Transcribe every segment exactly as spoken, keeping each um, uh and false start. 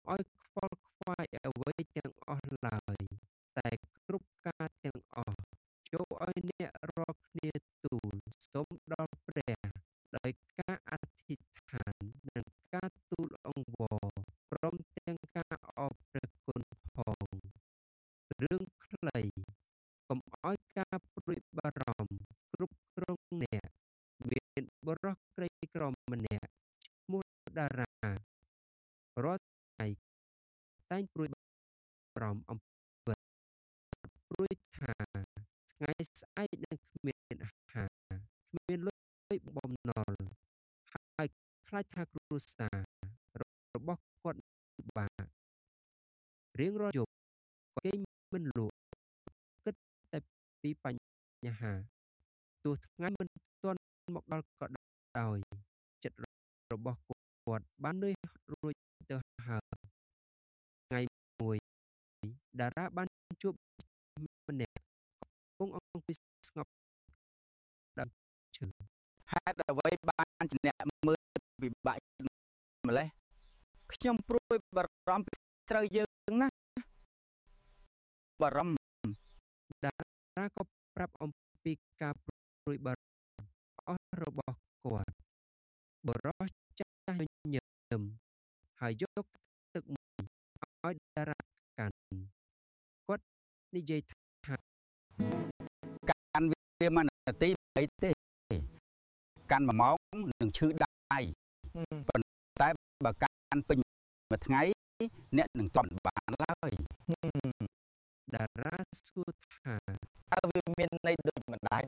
ឲ្យខ្វល់ខ្វាយអ្វីទាំងអស់ឡើយតែគ្រប់ការទាំងអស់ចូលឲ្យអ្នករាល់គ្នាទូលសូមដល់ព្រះដោយការអធិដ្ឋាននិងការទូលអង្វរព្រមទាំងការអរព្រះគុណផងរឿងខ្លីកុំឲ្យការព្រួយបារម្ភគ្រប់គ្រងអ្នកមានបរិះក្រីក្រម្នាក់ឈ្មោះតារារាល់ថ្ងៃតែងព្រួយបារម្ភអំពីព្រួយថាថ្ងៃស្អែកនឹងគ្មានអាហារគ្មានលុយបំណុលហើយខ្លាចថាគ្រួសាររបស់គាត់បាក់រៀងរាល់យប់គាត់គេងមិនលក់គិតតែពីបញ្ហាទោះថ្ងៃមិនទាន់មកដល់ក៏ដោយចិត្តរបស់គាត់បាននឿយរួចទៅហើយថ្ងៃមួយតារាបានជួបម្នាក់កំពុងអង្គុយស្ងប់ដើមឈើហេតុអ្វីបានជាអ្នកមើលពិបាកម្លេះខ្ញុំព្រួយបារម្ភពីស្រូវយើងណាបារម្ភតារាក៏ប្រាប់អំពីការព្រួយបារម្ភអស់របស់គាត់បរោះចាស់ញញឹមហើយយកទឹកមួយឲ្យតារាកាន់គាត់និយាយថាកាន់វាមួយនាទីអីទេកាន់មួយម៉ោងនឹងឈឺដៃប៉ុន្តែបើកាន់ពេញមួយថ្ងៃអ្នកនឹងទាន់បានឡើយតារាសួរថាតើវាមានន័យដូចម្ដេច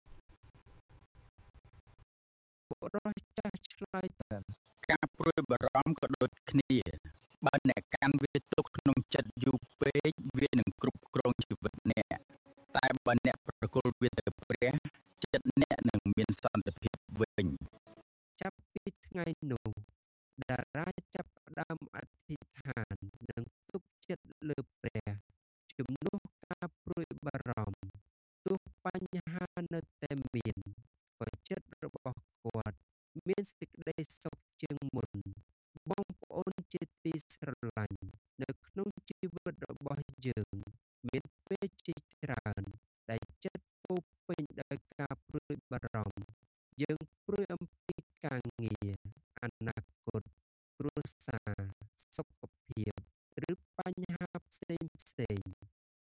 បរោះចាស់ឆ្លើយទៅការព្រួយបារម្ភក៏ដូចគ្នាបើអ្នកកាន់វាទុកក្នុងចិត្តយូរពេកវានឹងគ្រប់គ្រងជីវិតអ្នកតែបើអ្នកប្រគល់វាទៅព្រះចិត្តអ្នកនឹងមានសន្តិភាពវិញចាប់ពីថ្ងៃនោះតារាចាប់ផ្ដើមអធិដ្ឋាននិងទុកចិត្តលើព្រះជំនួសការព្រួយបារម្ភទោះបញ្ហានៅតែមានក៏ចិត្តរបស់គាត់មានសេចក្តីសុខជាងមុនបងប្អូនជាទីស្រឡាញ់នៅក្នុងជីវិតរបស់យើងមានពេលជាច្រើនដែលចិត្តពោពេញដោយការព្រួយបារម្ភយើងព្រួយអំពីការងារអនាគតគ្រួសារសុខភាពឬបញ្ហាផ្សេងផ្សេង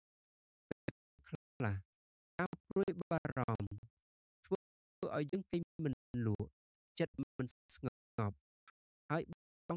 ខ្លះការព្រួយបារម្ភធ្វើឲ្យយើងគេងមិនលក់ចិត្តមិនស្ងប់ហើយបង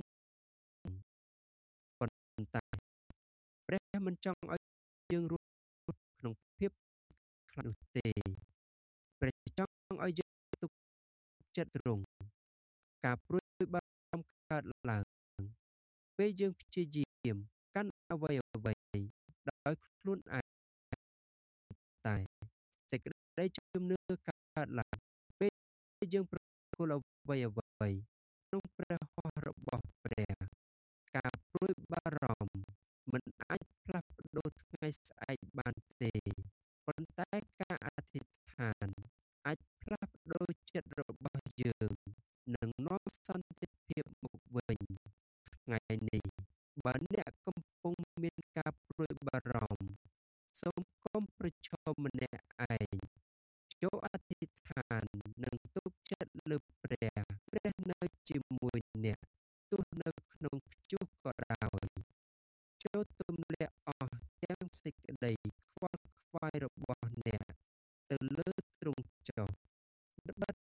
ប៉ុន្តែព្រះមិនចង់ឲ្យយើងរស់ក្នុងភាពខ្លាំងនោះទេព្រះចង់ឲ្យយើងទុកចិត្តត្រង់ការព្រួយបារម្ភកើតឡើងពេលយើងព្យាយាមកាន់អ្វីអ្វីដោយខ្លួនឯងតែសេចក្តីជំនឿកើតឡើងពេលយើងប្រគល់អ្វីអ្វីក្នុងព្រះហស្ថរបស់ព្រះការព្រួយបារម្ភមិនអាចផ្លាស់ប្ដូរថ្ងៃស្អែកបានទេប៉ុន្តែការអធិដ្ឋានអាចផ្លាស់ប្ដូរចិត្តរបស់យើងនិងនាំសន្តិភាពមកវិញថ្ងៃនេះបើអ្នកកំពុងមានការព្រួយបារម្ភសូមកុំប្រឈមម្នាក់ឯងចូលអធិដ្ឋាននិងទុកចិត្តលើព្រះព្រះនៅជាមួយអ្នកទោះនៅក្នុងព្យុះក៏ដោយចូលទម្លាក់អស់ទាំងសេចក្តីខ្វល់ខ្វាយរបស់អ្នកទៅលើ